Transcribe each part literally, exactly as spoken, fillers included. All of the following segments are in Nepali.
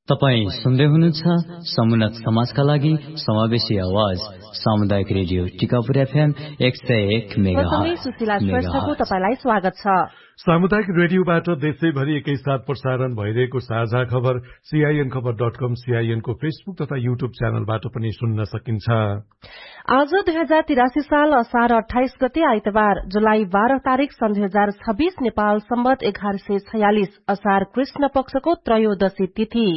तपाई सुन्दै हुनुहुन्छ समुन्नत समाजका लागि समावेशी आवाज सामुदायिक रेडियो टिकापुर एफएम एक सय एक मेगाहर्ज। सुशीला श्रेष्ठको तपाईलाई स्वागत छ। सामुदायिक रेडियोबाट देशैभरि एकैसाथ प्रसारण भइरहेको साझा खबर सीआईएन खबर डट कम सीआईएन को फेसबुक तथा युट्युब च्यानलबाट पनि सुन्न सकिन्छ। आज दुई हजार तिरासी साल असार अठाइस गते आइतबार जुलाई बाह्र तारीक सन् दुई हजार छब्बीस नेपाल सम्बत एघार सय छयालिस असार कृष्ण पक्षको त्रयोदशी तिथि।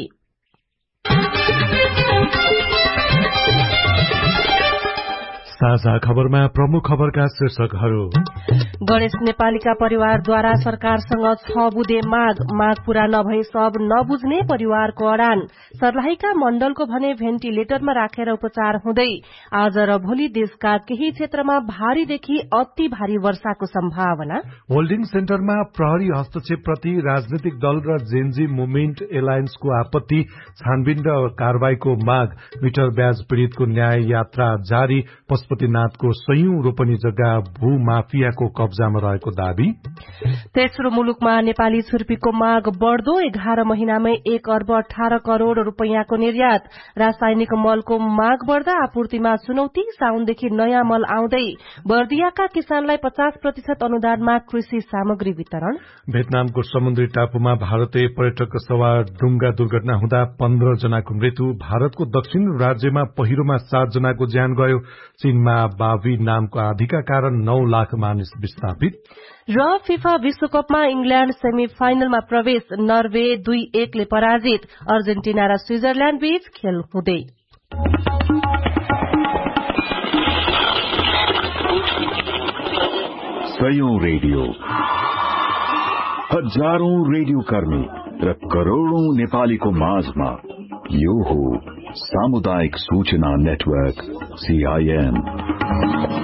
साझा खबरमा प्रमुख खबरका शीर्षकहरू। गणेश नेपालीका परिवारद्वारा सरकारसँग छ बुधे माग माग पूरा नभए सब नबुझ्ने परिवारको अडान। सर्लाहीका मण्डलको भने भेन्टिलेटरमा राखेर उपचार हुँदै। आज र भोलि देशका केही क्षेत्रमा भारीदेखि अति भारी वर्षाको सम्भावना। होल्डिङ सेन्टरमा प्रहरी हस्तक्षेपप्रति राजनीतिक दल र जेनजी मुभमेन्ट एलायन्सको आपत्ति। छानबिन र कारवाहीको माग। मिटर ब्याज पीड़ितको न्याय यात्रा जारी। पशुपतिनाथको सयौं रोपनी जग्गा भूमाफियाको कब्जामा रहेको दावी। तेस्रो मुलुकमा नेपाली छुर्पीको माग बढ़दो। एघार महिनामै एक अर्ब अठार करोड़ रूपियाँको निर्यात। रासायनिक मलको माग बढ़दा आपूर्तिमा चुनौती। साउनदेखि नयाँ मल आउँदै। बर्दियाका किसानलाई पचास प्रतिशत अनुदानमा कृषि सामग्री वितरण। भियतनामको समुद्री टापुमा भारतीय पर्यटक सवार डुंगा दुर्घटना हुँदा पन्ध्र जनाको मृत्यु। भारतको दक्षिण राज्यमा पहिरोमा सात जनाको ज्यान गयो। चीनमा बावी नामको आँधीका कारण नौ लाख मानिस विस्थापित। र फिफा विश्वकपमा इंग्ल्याण्ड सेमी फाइनलमा प्रवेश। नर्वे दुई एकले पराजित। अर्जेन्टिना र स्विजरल्याण्ड बीच खेल हुँदै। सयौं रेडियो, हजारौं रेडियो कर्मी र करोड़ौं नेपालीको माझमा यो हो सामुदायिक सूचना नेटवर्क सीआईएन।